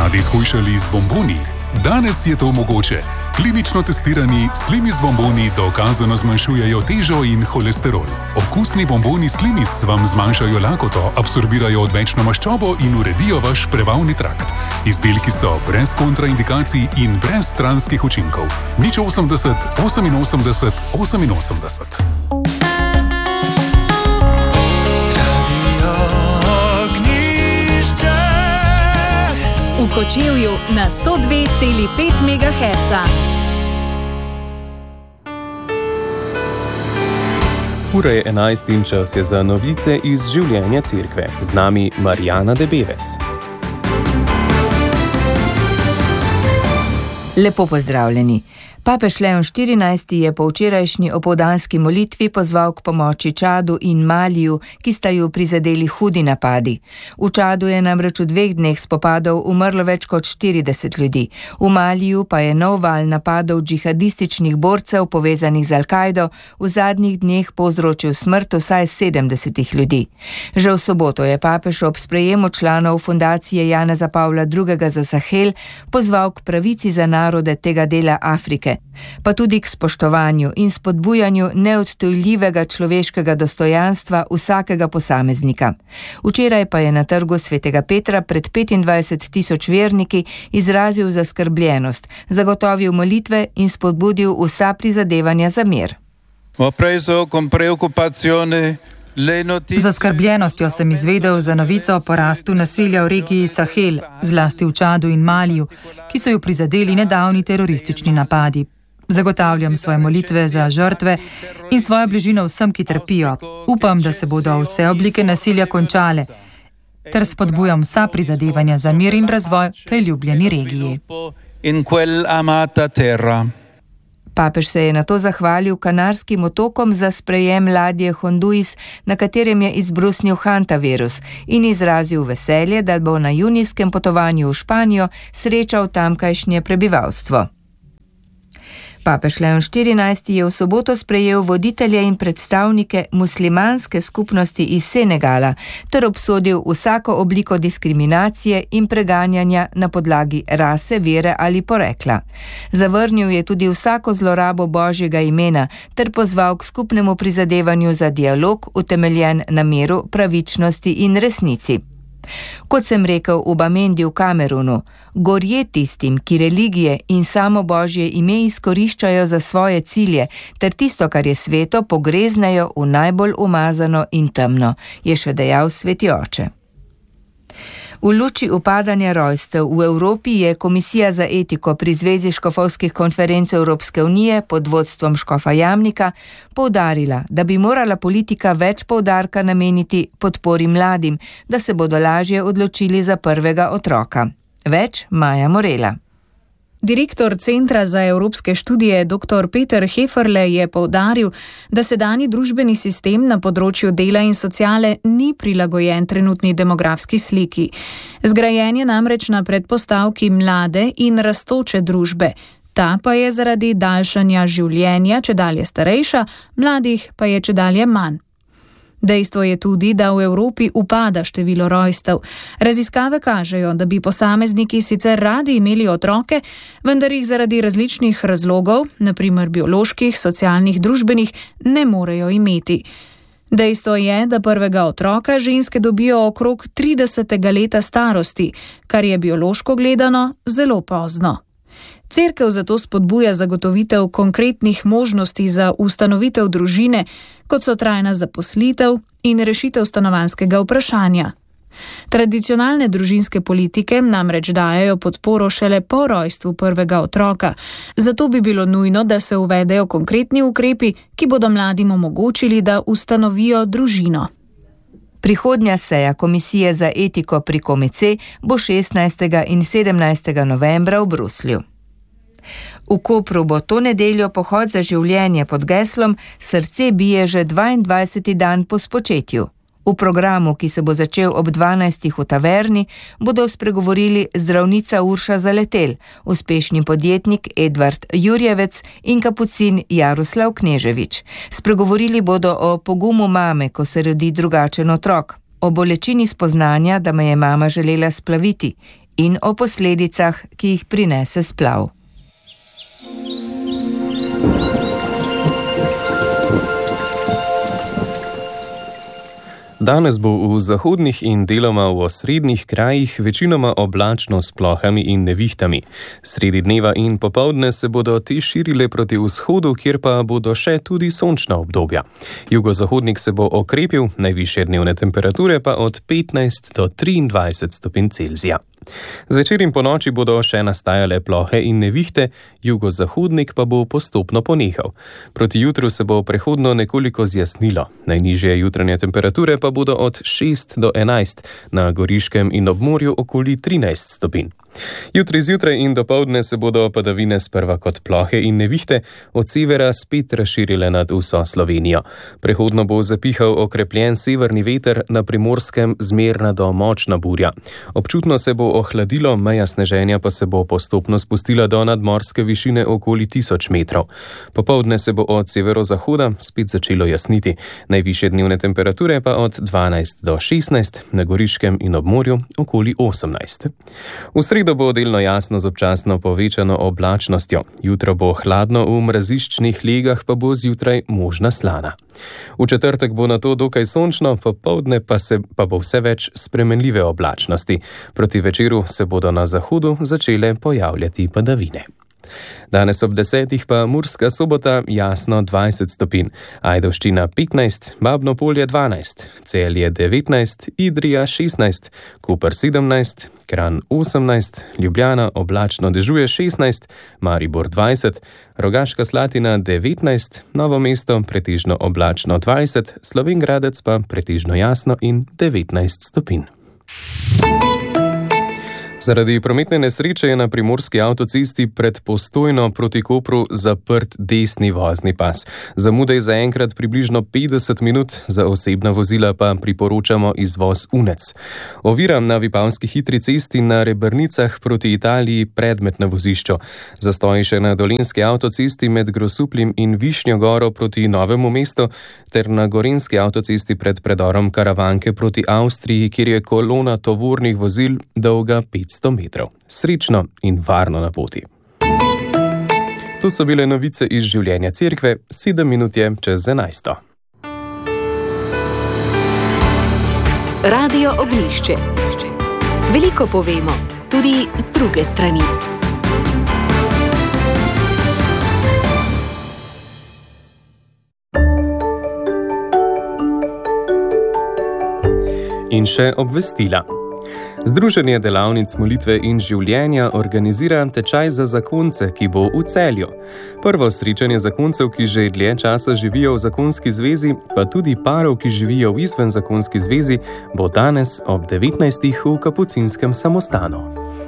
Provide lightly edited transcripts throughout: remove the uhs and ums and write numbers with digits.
radi shujšali z bomboni? Danes je to mogoče. Klinično testirani Slimis bomboni dokazano zmanjšujejo težo in holesterol. Okusni bomboni Slimis vam zmanjšajo lakoto, absorbirajo odvečno maščobo in uredijo vaš prebavni trakt. Izdelki so brez kontraindikacij in brez stranskih učinkov. 080 88 88. V Kočevju na 102,5 MHz. Ura je 11 in čas je za novice iz življenja cerkve. Z nami Marjana Debevec. Lepo pozdravljeni. Papež Leon XIV je po včerajšnji opoldanski molitvi pozval k pomoči Čadu in Maliju, ki sta ju prizadeli hudi napadi. V Čadu je namreč v 2 dneh spopadov umrlo več kot 40 ljudi. V Maliju pa je nov val napadov džihadističnih borcev povezanih z Al-Kaido v zadnjih dneh povzročil smrt vsaj 70 ljudi. Že v soboto je papež ob sprejemu članov fundacije Janeza Pavla II. Za Sahel pozval k pravici za narode tega dela Afrike, pa tudi k spoštovanju in spodbujanju neodtujljivega človeškega dostojanstva vsakega posameznika. Včeraj pa je na trgu Svetega Petra pred 25.000 verniki izrazil zaskrbljenost, zagotovil molitve in spodbudil vsa prizadevanja za mir. Z zaskrbljenostjo sem izvedel za novico o porastu nasilja v regiji Sahel, zlasti v Čadu in Maliju, ki so jo prizadeli nedavni teroristični napadi. Zagotavljam svoje molitve za žrtve in svojo bližino vsem, ki trpijo. Upam, da se bodo vse oblike nasilja končale, ter spodbujam vsa prizadevanja za mir in razvoj v tej ljubljeni regiji. Papež se je nato zahvalil Kanarskim otokom za sprejem ladje Honduis, na katerem je izbrusnil hantavirus, in izrazil veselje, da bo na junijskem potovanju v Španijo srečal tamkajšnje prebivalstvo. Papež Leon XIV je v soboto sprejel voditelje in predstavnike muslimanske skupnosti iz Senegala ter obsodil vsako obliko diskriminacije in preganjanja na podlagi rase, vere ali porekla. Zavrnil je tudi vsako zlorabo Božjega imena ter pozval k skupnemu prizadevanju za dialog utemeljen na miru, pravičnosti in resnici. Kot sem rekel v Bamendi v Kamerunu, gorje tistim, ki religije in samo Božje ime izkoriščajo za svoje cilje, ter tisto, kar je sveto, pogreznejo v najbolj umazano in temno, je še dejal sveti oče. V luči upadanja rojstev v Evropi je Komisija za etiko pri Zvezi škofovskih konferenc Evropske unije pod vodstvom škofa Jamnika poudarila, da bi morala politika več poudarka nameniti podpori mladim, da se bodo lažje odločili za prvega otroka. Več Maja Morela. Direktor Centra za evropske študije dr. Peter Heferle je poudaril, da sedanji družbeni sistem na področju dela in sociale ni prilagojen trenutni demografski sliki. Zgrajen je namreč na predpostavki mlade in rastoče družbe. Ta pa je zaradi daljšanja življenja čedalje starejša, mladih pa je čedalje manj. Dejstvo je tudi, da v Evropi upada število rojstev. Raziskave kažejo, da bi posamezniki sicer radi imeli otroke, vendar jih zaradi različnih razlogov, na primer bioloških, socialnih, družbenih, ne morejo imeti. Dejstvo je, da prvega otroka ženske dobijo okrog 30. leta starosti, kar je biološko gledano zelo pozno. Cerkev zato spodbuja zagotovitev konkretnih možnosti za ustanovitev družine, kot so trajna zaposlitev in rešitev stanovanjskega vprašanja. Tradicionalne družinske politike namreč dajejo podporo šele po rojstvu prvega otroka, zato bi bilo nujno, da se uvedejo konkretni ukrepi, ki bodo mladim omogočili, da ustanovijo družino. Prihodnja seja Komisije za etiko pri Komece bo 16. in 17. novembra v Bruslju. V Kopru bo to nedeljo pohod za življenje pod geslom Srce bije že 22. dan po spočetju. V programu, ki se bo začel ob 12. v taverni, bodo spregovorili zdravnica Urša Zaletel, uspešni podjetnik Edvard Jurjevec in kapucin Jaroslav Kneževič. Spregovorili bodo o pogumu mame, ko se rodi drugačen otrok, o bolečini spoznanja, da me je mama želela splaviti, in o posledicah, ki jih prinese splav. Danes bo v zahodnih in deloma v osrednjih krajih večinoma oblačno s plohami in nevihtami. Sredi dneva in popoldne se bodo te širile proti vzhodu, kjer pa bodo še tudi sončna obdobja. Jugozahodnik se bo okrepil, najvišje dnevne temperature pa od 15 do 23 stopinj Celzija. Zvečer in ponoči bodo še nastajale plohe in nevihte, jugozahodnik pa bo postopno ponehal. Proti jutru se bo prehodno nekoliko zjasnilo. Najnižje jutranje temperature pa bodo od 6 do 11, na Goriškem in ob morju okoli 13 stopinj. Jutri zjutraj in dopoldne se bodo padavine sprva kot plohe in nevihte od severa spet razširile nad vso Slovenijo. Prehodno bo zapihal okrepljen severni veter, na Primorskem zmerna do močna burja. Občutno se bo ohladilo, meja sneženja pa se bo postopno spustila do nadmorske višine okoli 1000 metrov. Popoldne se bo od severozahoda spet začelo jasniti, najvišje dnevne temperature pa od 12 do 16, na Goriškem in ob morju okoli 18. V sredo bo delno jasno z občasno povečano oblačnostjo. Jutro bo hladno, v mraziščnih legah pa bo zjutraj možna slana. V četrtek bo nato dokaj sončno, popoldne pa bo vse več spremenljive oblačnosti. Proti večeru se bodo na zahodu začele pojavljati padavine. Danes ob 10 pa Murska Sobota jasno 20 stopinj, Ajdovščina 15, Babno Polje 12, Celje 19, Idrija 16, Koper 17, Kranj 18, Ljubljana oblačno dežuje 16, Maribor 20, Rogaška Slatina 19, Novo mesto pretežno oblačno 20, Slovenj Gradec pa pretežno jasno in 19 stopinj. Zaradi prometne nesreče je na primorski avtocesti pred Postojno proti Kopru zaprt desni vozni pas. Zamude je zaenkrat približno 50 minut, za osebna vozila pa priporočamo izvoz Unec. Ovira na Vipavski hitri cesti na Rebrnicah proti Italiji predmet na vozišču. Zastoji še na Dolenjski avtocesti med Grosupljem in Višnjo Goro proti Novemu mestu ter na Gorenjski avtocesti pred predorom Karavanke proti Avstriji, kjer je kolona tovornih vozil dolga 500 metrov. Srečno in varno na poti. To so bile novice iz življenja cerkve, 7 minut je čez 11. Radio Ognjišče. Veliko povemo, tudi z druge strani. In še obvestila. Združenje delavnic molitve in življenja organizira tečaj za zakonce, ki bo v Celju. Prvo srečanje zakoncev, ki že dlje časa živijo v zakonski zvezi, pa tudi parov, ki živijo v izven zakonski zvezi, bo danes ob 19. v Kapucinskem samostanu.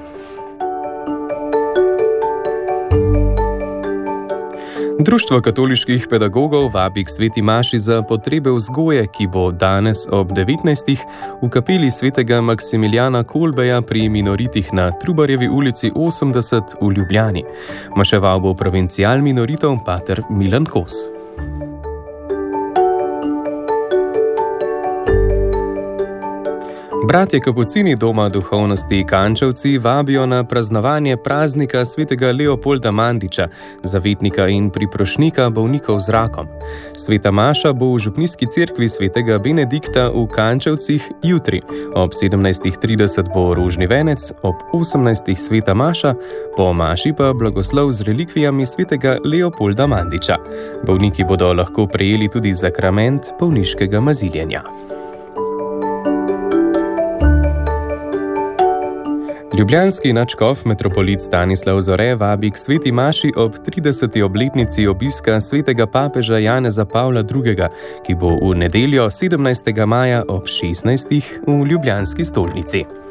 Društvo katoliških pedagogov vabi k sveti maši za potrebe vzgoje, ki bo danes ob 19. v kapeli svetega Maksimiljana Kolbeja pri minoritih na Trubarjevi ulici 80 v Ljubljani. Maševal bo provincial minoritov pater Milan Kos. Bratje Kapucini doma duhovnosti Kančevci vabijo na praznovanje praznika svetega Leopolda Mandiča, zavetnika in priprošnika bolnikov z rakom. Sveta maša bo v župnijski cerkvi svetega Benedikta v Kančevcih jutri. Ob 17.30 bo rožni venec, ob 18. sveta maša, po maši pa blagoslov z relikvijami svetega Leopolda Mandiča. Bolniki bodo lahko prejeli tudi sakrament bolniškega maziljenja. Ljubljanski nadškof metropolit Stanislav Zore vabi k sveti maši ob 30. obletnici obiska svetega papeža Janeza Pavla II., ki bo v nedeljo 17. maja ob 16. v ljubljanski stolnici.